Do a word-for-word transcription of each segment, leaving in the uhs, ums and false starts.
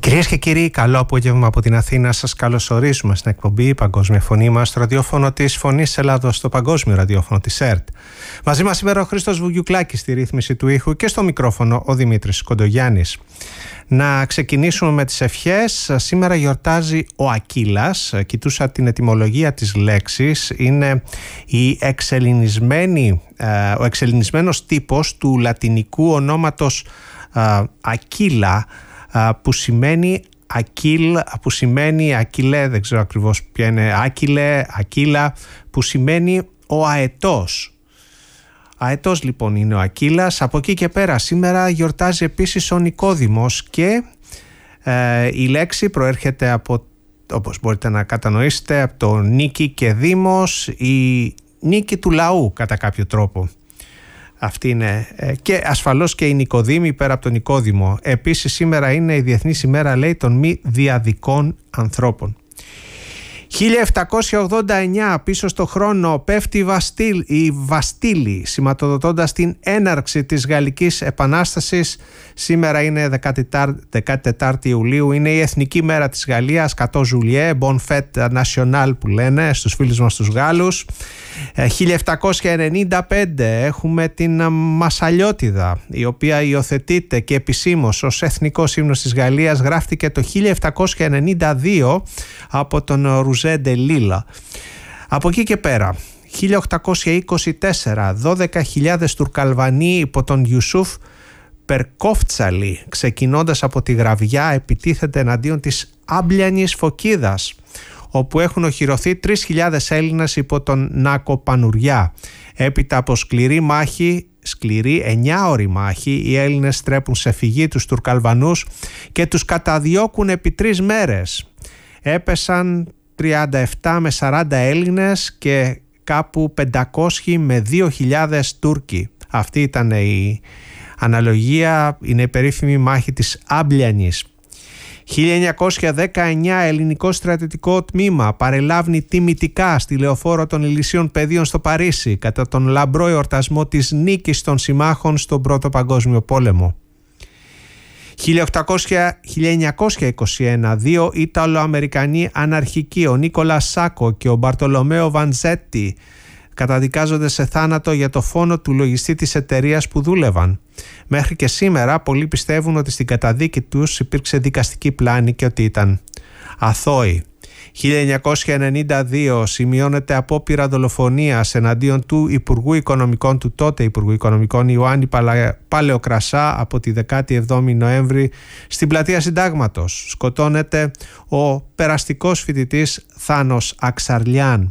Κυρίες και κύριοι, καλό απόγευμα από την Αθήνα. Σας καλωσορίζουμε στην εκπομπή Παγκόσμια Φωνή μας, στο ραδιόφωνο της Φωνής Ελλάδος, στο παγκόσμιο ραδιόφωνο της ΕΡΤ. Μαζί μας σήμερα ο Χρήστος Βουγιουκλάκης στη ρύθμιση του ήχου και στο μικρόφωνο ο Δημήτρης Κοντογιάννης. Να ξεκινήσουμε με τις ευχές. Σήμερα γιορτάζει ο Ακύλας. Κοιτούσα την ετυμολογία της λέξης. Είναι η εξελληνισμένη, ο εξελληνισμένος τύπος του λατινικού ονόματος Ακύλα, που σημαίνει Ακύλ, που σημαίνει Ακύλε, δεν ξέρω ακριβώς ποια είναι, Άκυλε, Ακύλα, που σημαίνει ο αετός. Αετός λοιπόν είναι ο Ακύλας. Από εκεί και πέρα σήμερα γιορτάζει επίσης ο Νικόδημος και ε, η λέξη προέρχεται από, όπως μπορείτε να κατανοήσετε, από το νίκη και δήμος, η νίκη του λαού κατά κάποιο τρόπο. Αυτή είναι, και ασφαλώς και η Νικοδήμη πέρα από τον Νικόδημο. Επίσης σήμερα είναι η Διεθνής ημέρα, λέει, των μη διαδικών ανθρώπων. χίλια επτακόσια ογδόντα εννιά, πίσω στο χρόνο, πέφτει η, Βαστίλ, η Βαστίλη, σηματοδοτώντας την έναρξη της Γαλλικής Επανάστασης. Σήμερα είναι δεκατέσσερις Ιουλίου, είναι η Εθνική Μέρα της Γαλλίας, κατό Ζουλιέ, Bon Fête National που λένε στους φίλους μας τους Γάλλους. χίλια επτακόσια ενενήντα πέντε έχουμε την Μασσαλιώτιδα, η οποία υιοθετείται και επισήμως ως εθνικός ύμνος της Γαλλίας. Γράφτηκε το χίλια επτακόσια ενενήντα δύο από τον Ρουζέ ντε Λίλα. Από εκεί και πέρα, χίλια οκτακόσια είκοσι τέσσερα, δώδεκα χιλιάδες Τουρκαλβανοί υπό τον Ιουσούφ Περκόφτσαλη, ξεκινώντας από τη Γραβιά, επιτίθεται εναντίον της Άμπλιανης Φωκίδας, όπου έχουν οχυρωθεί τρεις χιλιάδες Έλληνες υπό τον Νάκο Πανουριά. Έπειτα από σκληρή μάχη, σκληρή εννιάωρη μάχη, οι Έλληνες στρέπουν σε φυγή τους Τουρκαλβανούς και τους καταδιώκουν επί τρεις μέρες. Έπεσαν τριάντα επτά με σαράντα Έλληνες και κάπου πεντακόσιοι με δύο χιλιάδες Τούρκοι. Αυτή ήταν η αναλογία, είναι η περίφημη μάχη της Άμπλιανης. χίλια εννιακόσια δεκαεννιά, ελληνικό στρατιωτικό τμήμα παρελάβνει τιμητικά στη λεωφόρο των Ηλυσίων Πεδίων στο Παρίσι κατά τον λαμπρό εορτασμό της νίκης των συμμάχων στον Πρώτο Παγκόσμιο Πόλεμο. χίλια εννιακόσια είκοσι ένα, δύο Ιταλοαμερικανοί αναρχικοί, ο Νίκολα Σάκο και ο Μπαρτολομέο Βαντζέτη, καταδικάζονται σε θάνατο για το φόνο του λογιστή της εταιρείας που δούλευαν. Μέχρι και σήμερα πολλοί πιστεύουν ότι στην καταδίκη τους υπήρξε δικαστική πλάνη και ότι ήταν αθώοι. χίλια εννιακόσια ενενήντα δύο σημειώνεται απόπειρα δολοφονίας εναντίον του Υπουργού Οικονομικών, του τότε Υπουργού Οικονομικών Ιωάννη Παλαιοκρασά, από τη δεκάτη εβδόμη Νοέμβρη στην πλατεία Συντάγματος. Σκοτώνεται ο περαστικός φοιτητής Θάνος Αξαρλιάν.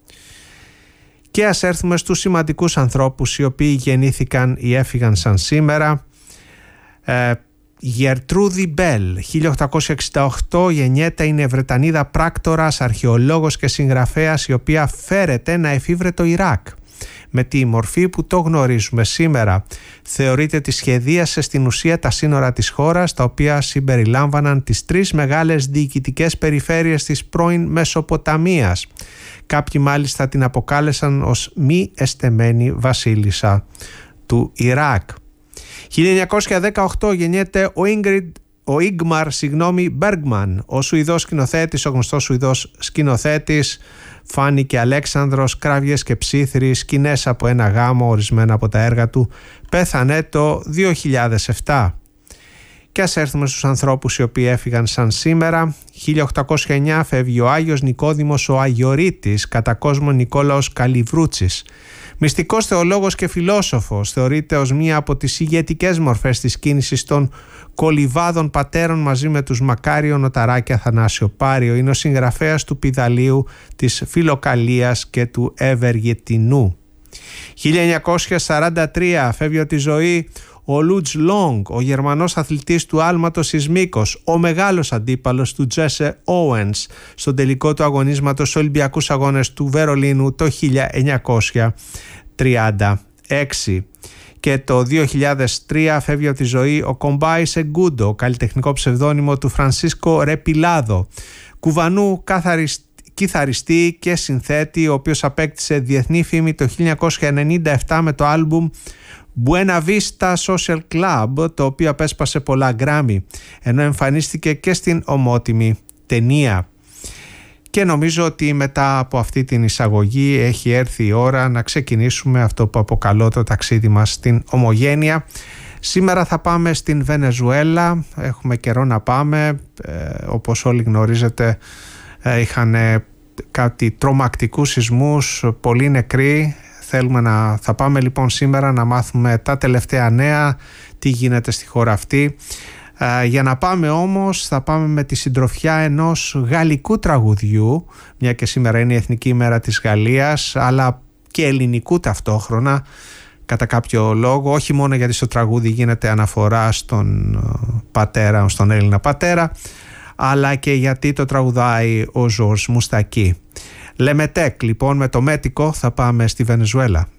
Και ας έρθουμε στους σημαντικούς ανθρώπους οι οποίοι γεννήθηκαν ή έφυγαν σαν σήμερα. Ε, Γερτρούδη Μπέλ, χίλια οκτακόσια εξήντα οκτώ γεννιέται, είναι Βρετανίδα πράκτορας, αρχαιολόγος και συγγραφέας, η οποία φέρεται να εφήβρε το Ιράκ. Με τη μορφή που το γνωρίζουμε σήμερα, θεωρείται ότι σχεδίασε στην ουσία τα σύνορα της χώρας, τα οποία συμπεριλάμβαναν τις τρεις μεγάλες διοικητικές περιφέρειες της πρώην Μεσοποταμίας. Κάποιοι μάλιστα την αποκάλεσαν ως μη εστεμένη βασίλισσα του Ιράκ. χίλια εννιακόσια δεκαοκτώ γεννιέται ο, Ingrid, ο Ίγμαρ συγγνώμη, Μπέργκμαν, ο Σουηδός σκηνοθέτης, ο γνωστός Σουηδός σκηνοθέτης. Φάνη και Αλέξανδρος, Κράβιες και Ψήθυροι, σκηνές από ένα γάμο, ορισμένα από τα έργα του. Πέθανε το δύο χιλιάδες επτά. Και ας έρθουμε στους ανθρώπους οι οποίοι έφυγαν σαν σήμερα. χίλια οκτακόσια εννιά φεύγει ο Άγιος Νικόδημος ο Αγιορείτης, κατά κόσμο Νικόλαος Καλιβρούτσης. Μυστικός θεολόγος και φιλόσοφος, θεωρείται ως μία από τις ηγετικές μορφές της κίνησης των κολυβάδων πατέρων μαζί με τους Μακάριο Νοταρά και Αθανάσιο Πάριο. Είναι ο συγγραφέας του Πιδαλίου, της Φιλοκαλίας και του Ευεργετινού. χίλια εννιακόσια σαράντα τρία φεύγει από τη ζωή ο Λούτζ Λόγκ, ο Γερμανός αθλητής του άλματος εις μήκος, ο μεγάλος αντίπαλος του Τζέσε Όουενς στον τελικό του αγωνίσματος στους Ολυμπιακούς Αγώνες του Βερολίνου το χίλια εννιακόσια τριάντα έξι. Και το δύο χιλιάδες τρία φεύγει από τη ζωή ο Κομπάι Σεγκούντο, καλλιτεχνικό ψευδόνυμο του Φρανσίσκο Ρεπιλάδο, κουβανού καθαριστή κιθαριστή και συνθέτη, ο οποίος απέκτησε διεθνή φήμη το χίλια εννιακόσια ενενήντα επτά με το άλμπουμ Buena Vista Social Club, το οποίο απέσπασε πολλά γκράμι, ενώ εμφανίστηκε και στην ομότιμη ταινία. Και νομίζω ότι μετά από αυτή την εισαγωγή έχει έρθει η ώρα να ξεκινήσουμε αυτό που αποκαλώ το ταξίδι μας στην ομογένεια. Σήμερα θα πάμε στην Βενεζουέλα, έχουμε καιρό να πάμε, ε, όπως όλοι γνωρίζετε ε, είχαν κάτι τρομακτικούς σεισμούς, πολλοί νεκροί. Θέλουμε να, θα πάμε λοιπόν σήμερα να μάθουμε τα τελευταία νέα, τι γίνεται στη χώρα αυτή. Ε, για να πάμε όμως θα πάμε με τη συντροφιά ενός γαλλικού τραγουδιού, μια και σήμερα είναι η Εθνική ημέρα της Γαλλίας, αλλά και ελληνικού ταυτόχρονα κατά κάποιο λόγο, όχι μόνο γιατί στο τραγούδι γίνεται αναφορά στον πατέρα, στον Έλληνα πατέρα, αλλά και γιατί το τραγουδάει ο Ζορζ Μουστακί. Λεμετέκ λοιπόν, με το μέτικο θα πάμε στη Βενεζουέλα.